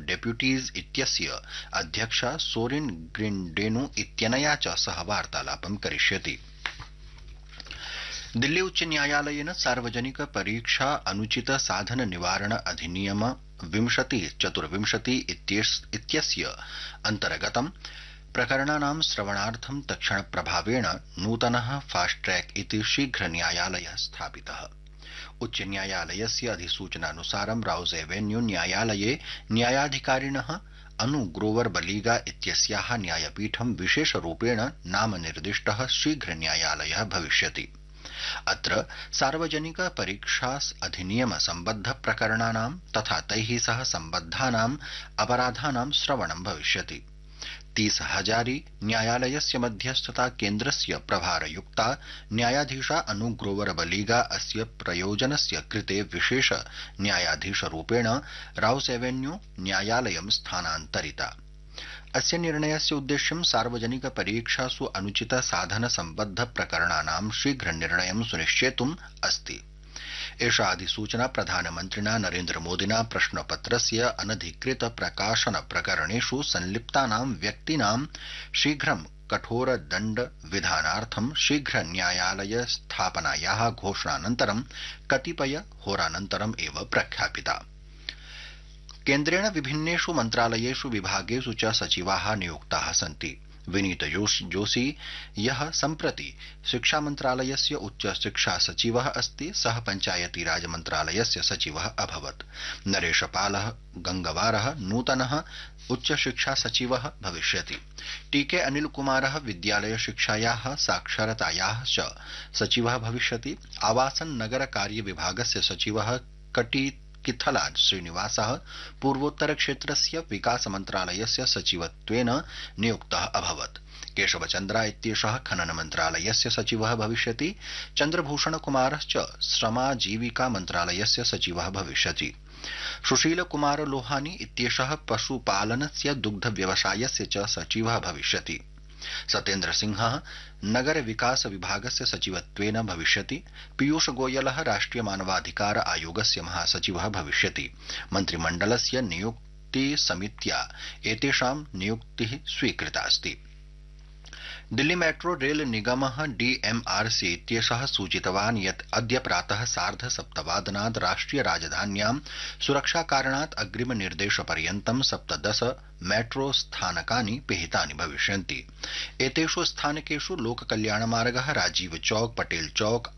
Deputies इत्यस्य अध्यक्षा Sorin ग्रिंडेनो इत्यनया च सह वार्तालापं करिष्यति। दिल्ली उच्च न्यायालयेन सार्वजनिक परीक्षा अनुचित साधन निवारण अधिनियम 2024 इत्यस्य अन्तर्गतं प्रकरणानां श्रवणार्थं तत्क्षण प्रभावेण नूतनः फास्ट ट्रैक इति शीघ्र न्यायालयः स्थापितः। उच्च न्यायालयस्य अधिसूचनानुसारं राउज एवेन्यू न्यायालये न्यायाधिकारिणः अनु ग्रोवर बलीगा इत्यस्याः न्यायपीठं विशेषरूपेण नामनिर्दिष्टः शीघ्र न्यायालयः भविष्यति। अत्र सार्वजनिक परीक्षा अधिनियम सम्बद्ध प्रकरणानां तथा तैः सह सम्बद्धानाम् अपराधानां श्रवणं भविष्यति। 30,000 न्यायालयस्य मध्यस्थता केन्द्रस्य प्रभारयुक्ता न्यायाधीशा अनु ग्रोवर बलीगा अस्य प्रयोजनस्य कृते विशेष न्यायाधीशरूपेण राउस एवेन्यू न्यायालयं स्थानान्तरिता। अस्य निर्णयस्य उद्देश्यं सार्वजनिक परीक्षासु अनुचित साधन सम्बद्ध प्रकरणानां शीघ्र निर्णयं सुनिश्चेतुम् अस्ति। एषा अधिसूचना प्रधानमन्त्रिणा नरेन्द्रमोदिना प्रश्नपत्रस्य अनधिकृत प्रकाशन प्रकरणेषु संलिप्तानां व्यक्तीनां शीघ्रं कठोर दण्ड विधानार्थं शीघ्र न्यायालय स्थापनायाः घोषणानन्तरं कतिपय होरानन्तरम् एव प्रख्यापिता। केन्द्रेण विभिन्नेषु मन्त्रालयेषु विभागेषु च सचिवाः नियुक्ताः सन्ति। विनीत जोशी यः सम्प्रति शिक्षा मन्त्रालयस्य उच्च शिक्षा सचिवः अस्ति, सः पञ्चायती राज मन्त्रालयस्य सचिवः अभवत्। नरेशपालः गंगवारः नूतनः उच्च शिक्षा सचिवः भविष्यति। टीके अनिल कुमारः विद्यालय शिक्षायाः साक्षरतायाः च सचिवः भविष्यति। आवासन नगर कार्य विभागस्य सचिवः किथलाज श्रीनिवासः पूर्वोत्तर क्षेत्रस्य विकास मन्त्रालयस्य सचिवत्वेन नियुक्तः अभवत्। केशवचन्द्रा इत्येषः खनन मन्त्रालयस्य सचिवः भविष्यति। चन्द्रभूषण कुमारश्च श्रमाजीविका मन्त्रालयस्य सचिवः भविष्यति। सुशील कुमार लोहानी इत्येषः पशुपालनस्य दुग्ध व्यवसायस्य च सचिवः भविष्यति। सत्येन्द्र सिंहः नगर विकास विभागस्य सचिवत्वेन भविष्यति। पीयूष गोयलः राष्ट्रिय मानवाधिकार आयोगस्य महासचिवः भविष्यति। मन्त्रिमण्डलस्य नियुक्ति समित्या एतेषां नियुक्तिः स्वीकृता अस्ति। दिल्ली मेट्रो रेल निगमः डीएमआरसी इत्येषः सूचितवान् यत् अद्य प्रातः 7:30 राष्ट्रिय राजधान्यां सुरक्षाकारणात् अग्रिम निर्देशपर्यन्तं 17 मेट्रो स्थानकानि पिहितानि भविष्यन्ति। एतेषु स्थानकेषु लोककल्याणमार्गः, राजीव चौक, पटेल चौक,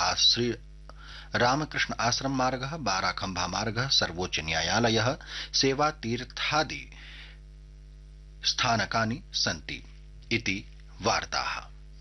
रामकृष्ण आश्रम मार्गः, बाराखम्भा मार्गः, सर्वोच्च न्यायालयः, सेवा तीर्थादि स्थानकानि सन्ति इति वार्ताः।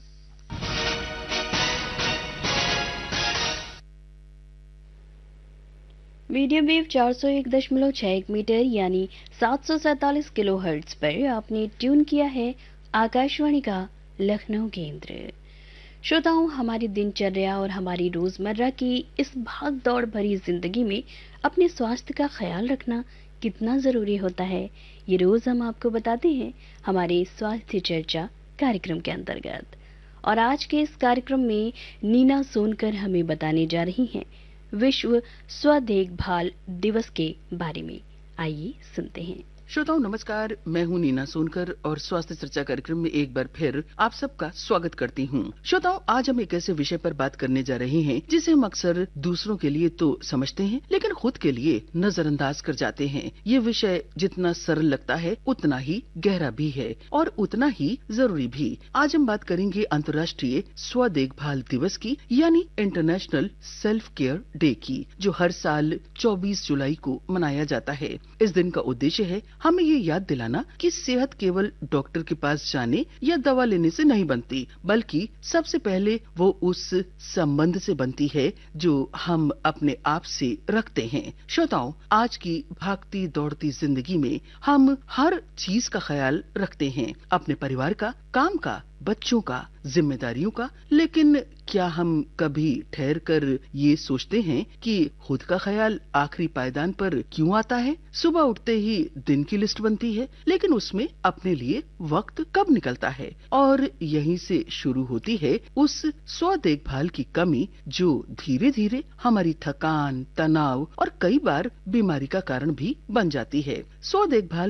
मीडियम वेव 401.61 मीटर यानी 747 किलोहर्ट्ज पर आपने ट्यून किया है आकाशवाणी का लखनऊ केंद्र। श्रोताओं, हमारी दिनचर्या और हमारी रोजमर्रा की इस भाग दौड़ भरी जिंदगी में अपने स्वास्थ्य का ख्याल रखना कितना जरूरी होता है, ये रोज हम आपको बताते हैं हमारे स्वास्थ्य चर्चा कार्यक्रम के अंतर्गत। और आज के इस कार्यक्रम में नीना सोनकर हमें बताने जा रही हैं विश्व स्व देखभाल दिवस के बारे में। आइए सुनते हैं। श्रोताओं नमस्कार, मैं हूं नीना सोनकर और स्वास्थ्य चर्चा कार्यक्रम में एक बार फिर आप सबका स्वागत करती हूं। श्रोताओं, आज हम एक ऐसे विषय पर बात करने जा रहे हैं जिसे हम अक्सर दूसरों के लिए तो समझते हैं लेकिन खुद के लिए नजरअंदाज कर जाते हैं। ये विषय जितना सरल लगता है उतना ही गहरा भी है और उतना ही जरूरी भी। आज हम बात करेंगे अंतर्राष्ट्रीय स्व देखभाल दिवस की, यानी इंटरनेशनल सेल्फ केयर डे की, जो हर साल 24 जुलाई को मनाया जाता है। इस दिन का उद्देश्य है हमें ये याद दिलाना कि सेहत केवल डॉक्टर के पास जाने या दवा लेने से नहीं बनती, बल्कि सबसे पहले वो उस संबंध से बनती है जो हम अपने आप से रखते हैं। श्रोताओं, आज की भागती दौड़ती जिंदगी में हम हर चीज का ख्याल रखते हैं, अपने परिवार का, काम का, बच्चों का, जिम्मेदारियों का, लेकिन क्या हम कभी ठहर कर ये सोचते हैं कि खुद का ख्याल आखिरी पायदान पर क्यों आता है? सुबह उठते ही दिन की लिस्ट बनती है, लेकिन उसमें अपने लिए वक्त कब निकलता है? और यहीं से शुरू होती है उस स्व देखभाल की कमी जो धीरे धीरे हमारी थकान, तनाव और कई बार बीमारी का कारण भी बन जाती है। स्व देखभाल